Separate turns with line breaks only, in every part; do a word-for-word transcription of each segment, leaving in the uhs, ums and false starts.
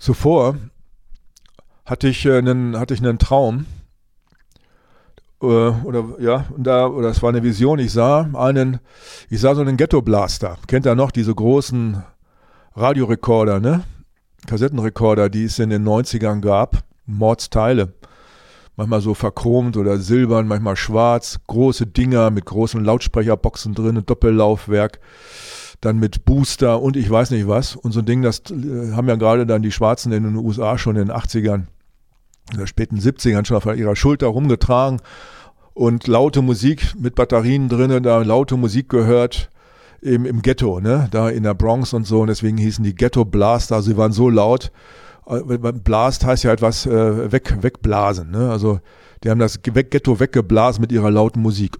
zuvor hatte ich äh, einen, hatte ich einen Traum, äh, oder ja, und da, oder es war eine Vision, ich sah einen, ich sah so einen Ghetto-Blaster. Kennt ihr noch diese großen Radiorekorder, ne? Kassettenrekorder, die es in den neunzigern gab, Mordsteile. Manchmal so verchromt oder silbern, manchmal schwarz, große Dinger mit großen Lautsprecherboxen drin, ein Doppellaufwerk, dann mit Booster und ich weiß nicht was. Und so ein Ding, das äh, haben ja gerade dann die Schwarzen in den U S A schon in den achtzigern oder späten siebzigern schon auf ihrer Schulter rumgetragen und laute Musik mit Batterien drin, da laute Musik gehört eben im Ghetto, ne? Da in der Bronx und so, und deswegen hießen die Ghetto Blaster, sie waren so laut. Blast heißt ja etwas äh, weg, wegblasen, ne? Also die haben das Ghetto weggeblasen mit ihrer lauten Musik.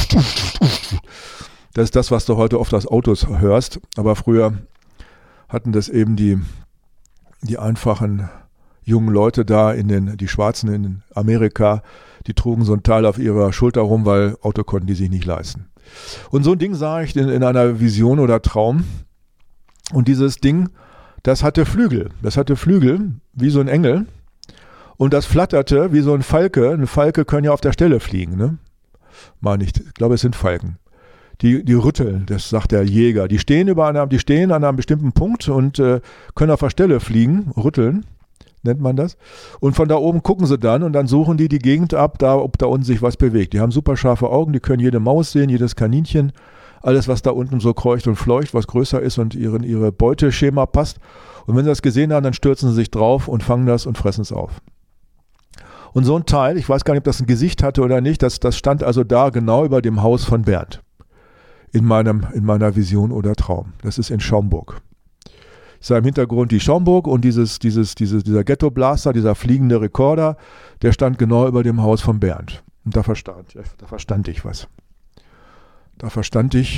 Das ist das, was du heute oft aus Autos hörst, aber früher hatten das eben die, die einfachen jungen Leute da, in den, die Schwarzen in Amerika, die trugen so ein Teil auf ihrer Schulter rum, weil Auto konnten die sich nicht leisten. Und so ein Ding sah ich in, in einer Vision oder Traum, und dieses Ding, das hatte Flügel, das hatte Flügel, wie so ein Engel, und das flatterte wie so ein Falke. Ein Falke können ja auf der Stelle fliegen, ne? Mal nicht, ich glaube, es sind Falken. Die, die rütteln, das sagt der Jäger. Die stehen, über einer, die stehen an einem bestimmten Punkt und äh, können auf der Stelle fliegen, rütteln, nennt man das. Und von da oben gucken sie dann und dann suchen die die Gegend ab, da, ob da unten sich was bewegt. Die haben super scharfe Augen, die können jede Maus sehen, jedes Kaninchen, alles, was da unten so kreucht und fleucht, was größer ist und ihren, ihre Beuteschema passt. Und wenn sie das gesehen haben, dann stürzen sie sich drauf und fangen das und fressen es auf. Und so ein Teil, ich weiß gar nicht, ob das ein Gesicht hatte oder nicht, das, das stand also da genau über dem Haus von Bernd. In, meinem, in meiner Vision oder Traum. Das ist in Schaumburg. Ich sah im Hintergrund die Schaumburg und dieses, dieses, dieses, dieser Ghetto-Blaster, dieser fliegende Rekorder, der stand genau über dem Haus von Bernd. Und da verstand, da verstand ich was. Da verstand ich,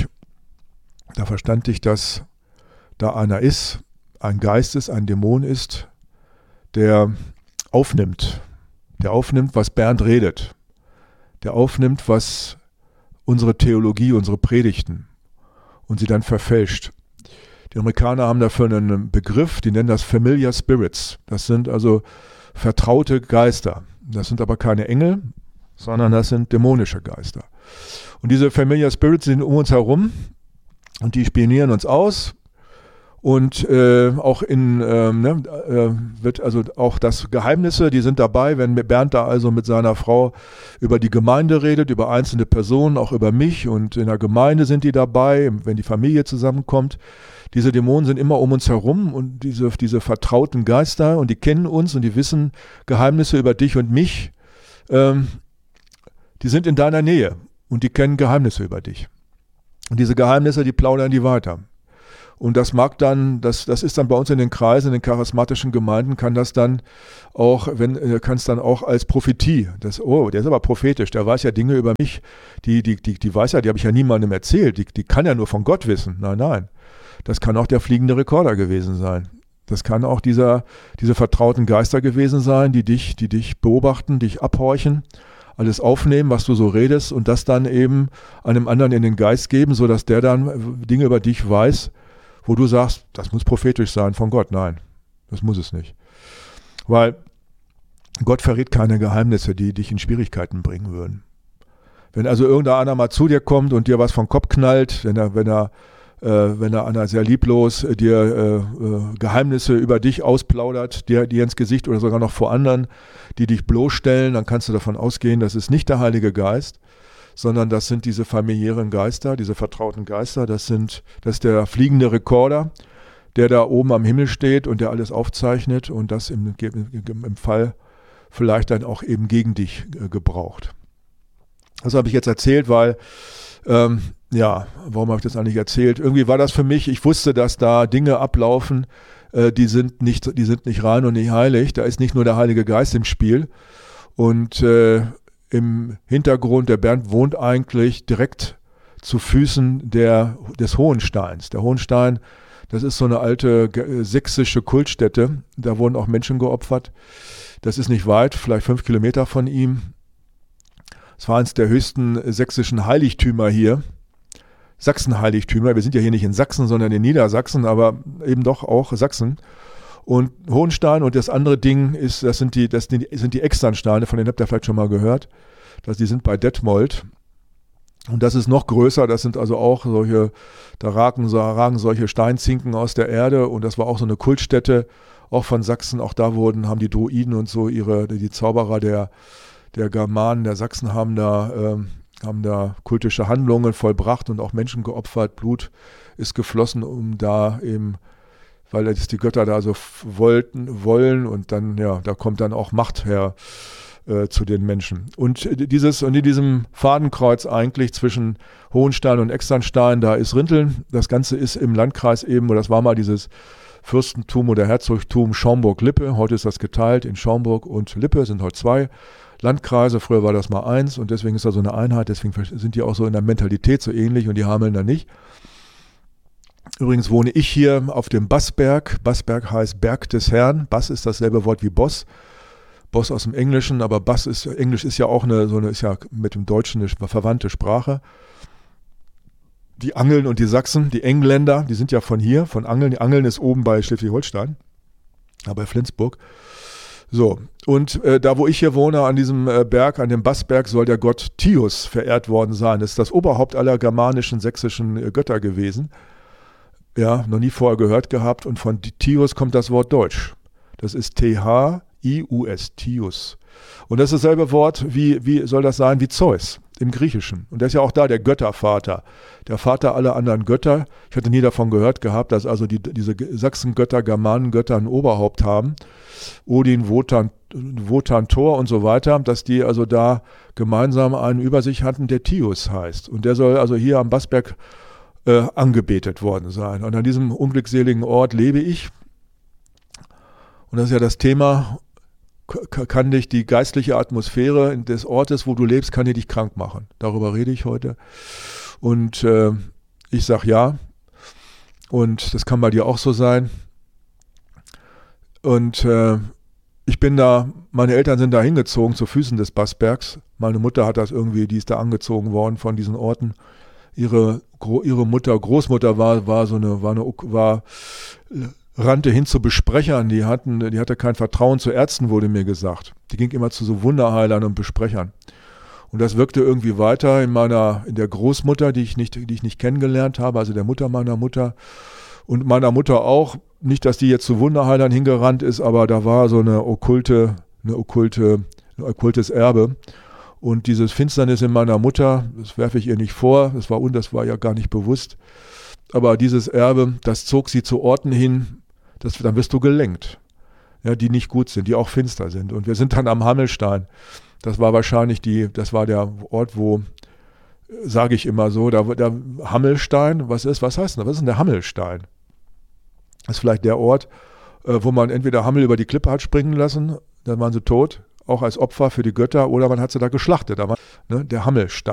da verstand ich, dass da einer ist, ein Geist ist, ein Dämon ist, der aufnimmt, der aufnimmt, was Bernd redet, der aufnimmt, was unsere Theologie, unsere Predigten, und sie dann verfälscht. Die Amerikaner haben dafür einen Begriff, die nennen das Familiar Spirits. Das sind also vertraute Geister. Das sind aber keine Engel, sondern das sind dämonische Geister. Und diese Familiar Spirits sind um uns herum und die spionieren uns aus. Und äh, auch in ähm, ne, äh, wird also auch das Geheimnisse, die sind dabei, wenn Bernd da also mit seiner Frau über die Gemeinde redet, über einzelne Personen, auch über mich, und in der Gemeinde sind die dabei, wenn die Familie zusammenkommt. Diese Dämonen sind immer um uns herum, und diese, diese vertrauten Geister, und die kennen uns und die wissen Geheimnisse über dich und mich. Ähm, die sind in deiner Nähe und die kennen Geheimnisse über dich. Und diese Geheimnisse, die plaudern die weiter. Und das mag dann, das, das ist dann bei uns in den Kreisen, in den charismatischen Gemeinden, kann das dann auch, wenn, kann es dann auch als Prophetie, das, oh, der ist aber prophetisch, der weiß ja Dinge über mich, die, die, die, die weiß ja, die habe ich ja niemandem erzählt, die, die kann ja nur von Gott wissen. Nein, nein. Das kann auch der fliegende Rekorder gewesen sein. Das kann auch dieser, diese vertrauten Geister gewesen sein, die dich, die dich beobachten, dich abhorchen, alles aufnehmen, was du so redest, und das dann eben einem anderen in den Geist geben, sodass der dann Dinge über dich weiß, wo du sagst, das muss prophetisch sein von Gott. Nein, das muss es nicht. Weil Gott verrät keine Geheimnisse, die dich in Schwierigkeiten bringen würden. Wenn also irgendeiner mal zu dir kommt und dir was vom Kopf knallt, wenn er, wenn er, äh, wenn er einer sehr lieblos äh, dir äh, äh, Geheimnisse über dich ausplaudert, dir, dir ins Gesicht oder sogar noch vor anderen, die dich bloßstellen, dann kannst du davon ausgehen, das ist nicht der Heilige Geist, sondern das sind diese familiären Geister, diese vertrauten Geister, das sind, das ist der fliegende Rekorder, der da oben am Himmel steht und der alles aufzeichnet und das im, im Fall vielleicht dann auch eben gegen dich äh, gebraucht. Das habe ich jetzt erzählt, weil, ähm, ja, warum habe ich das eigentlich erzählt? Irgendwie war das für mich, ich wusste, dass da Dinge ablaufen, äh, die sind nicht, die sind nicht rein und nicht heilig, da ist nicht nur der Heilige Geist im Spiel, und äh, im Hintergrund, der Bernd wohnt eigentlich direkt zu Füßen der, des Hohensteins. Der Hohenstein, das ist so eine alte sächsische Kultstätte, da wurden auch Menschen geopfert. Das ist nicht weit, vielleicht fünf Kilometer von ihm. Es war eines der höchsten sächsischen Heiligtümer hier. Sachsen-Heiligtümer, wir sind ja hier nicht in Sachsen, sondern in Niedersachsen, aber eben doch auch Sachsen. Und Hohenstein und das andere Ding ist, das sind die, das sind die, sind die Externsteine, von denen habt ihr vielleicht schon mal gehört. Das, die sind bei Detmold. Und das ist noch größer, das sind also auch solche, da ragen, ragen solche Steinzinken aus der Erde und das war auch so eine Kultstätte, auch von Sachsen, auch da wurden, haben die Druiden und so ihre, die Zauberer der, der Germanen, der Sachsen haben da, ähm, haben da kultische Handlungen vollbracht und auch Menschen geopfert, Blut ist geflossen, um da eben, weil das die Götter da so wollten, wollen und dann, ja, da kommt dann auch Macht her zu den Menschen. Und dieses, und in diesem Fadenkreuz eigentlich zwischen Hohenstein und Externstein, da ist Rinteln. Das Ganze ist im Landkreis eben, oder das war mal dieses Fürstentum oder Herzogtum Schaumburg-Lippe. Heute ist das geteilt in Schaumburg und Lippe, sind heute zwei Landkreise. Früher war das mal eins und deswegen ist da so eine Einheit. Deswegen sind die auch so in der Mentalität so ähnlich und die Hameln da nicht. Übrigens wohne ich hier auf dem Bassberg. Bassberg heißt Berg des Herrn. Bass ist dasselbe Wort wie Boss. Boss aus dem Englischen, aber Bass ist, Englisch ist ja auch eine, so eine, ist ja mit dem Deutschen eine verwandte Sprache. Die Angeln und die Sachsen, die Engländer, die sind ja von hier, von Angeln. Die Angeln ist oben bei Schleswig-Holstein, ja, bei Flensburg. So, und äh, da, wo ich hier wohne, an diesem äh, Berg, an dem Bassberg, soll der Gott Tius verehrt worden sein. Das ist das Oberhaupt aller germanischen, sächsischen äh, Götter gewesen. Ja, noch nie vorher gehört gehabt. Und von Tius kommt das Wort Deutsch. Das ist T H I U S, Tius. Und das ist dasselbe Wort, wie, wie soll das sein, wie Zeus im Griechischen. Und der ist ja auch da der Göttervater, der Vater aller anderen Götter. Ich hatte nie davon gehört gehabt, dass also die, diese Sachsengötter, Germanengötter ein Oberhaupt haben. Odin, Wotan, Wotan, Thor und so weiter, dass die also da gemeinsam einen über sich hatten, der Tius heißt. Und der soll also hier am Bassberg äh, angebetet worden sein. Und an diesem unglückseligen Ort lebe ich. Und das ist ja das Thema, kann dich die geistliche Atmosphäre des Ortes, wo du lebst, kann die dich krank machen. Darüber rede ich heute. Und äh, ich sage ja. Und das kann bei dir auch so sein. Und äh, ich bin da, meine Eltern sind da hingezogen zu Füßen des Bassbergs. Meine Mutter hat das irgendwie, die ist da angezogen worden von diesen Orten. Ihre, ihre Mutter, Großmutter war, war so eine, war eine, war, rannte hin zu Besprechern, die hatten, die hatte kein Vertrauen zu Ärzten, wurde mir gesagt. Die ging immer zu so Wunderheilern und Besprechern. Und das wirkte irgendwie weiter in meiner, in der Großmutter, die ich nicht, die ich nicht kennengelernt habe, also der Mutter meiner Mutter und meiner Mutter auch. Nicht, dass die jetzt zu Wunderheilern hingerannt ist, aber da war so eine okkulte, eine okkulte, ein okkultes Erbe. Und dieses Finsternis in meiner Mutter, das werfe ich ihr nicht vor, das war, das war ja gar nicht bewusst. Aber dieses Erbe, das zog sie zu Orten hin, das, dann wirst du gelenkt, ja, die nicht gut sind, die auch finster sind. Und wir sind dann am Hammelstein. Das war wahrscheinlich die, das war der Ort, wo, sage ich immer so, da, der Hammelstein, was ist, was heißt denn, was ist denn der Hammelstein? Das ist vielleicht der Ort, äh, wo man entweder Hammel über die Klippe hat springen lassen, dann waren sie tot, auch als Opfer für die Götter, oder man hat sie da geschlachtet, aber, ne, der Hammelstein.